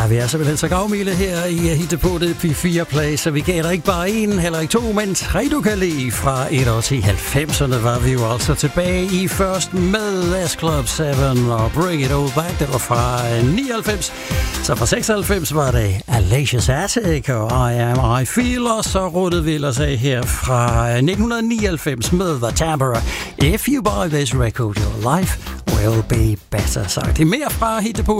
Ja, vi er simpelthen så gavmilde her i Hittepotet P4 Play, så vi gav dig ikke bare en, heller ikke to, men tre du kan lide. Fra 1 år til 90'erne var vi jo altså tilbage i først med S-Club 7 og Bring It All Back. Det var fra 99. Så fra 96 var det Alicia's Attic og I Am I Feel, og så ruttede vi ellers af her fra 1999 med The Tambour. If you buy this record, your life will be better. Så det er mere fra Hittepotet.